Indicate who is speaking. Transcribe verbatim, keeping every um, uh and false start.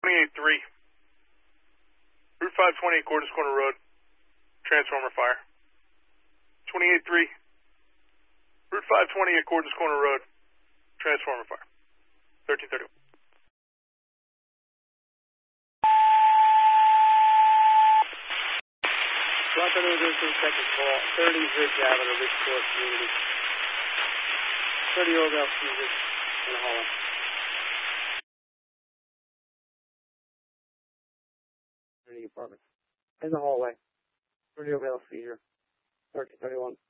Speaker 1: twenty-eight three. Route five twenty, Gordon's Corner Road. Transformer fire. twenty-eight three. Route five twenty at Gordon's Corner Road. Transformer fire. thirteen thirty-one.
Speaker 2: Rockland Resistance, second call, thirty Ridge Avenue, Ridge Court Community. thirty Orville Fuses in the hallway. thirty apartment. In the hallway. thirty Orville Seizure. thirteen thirty-one.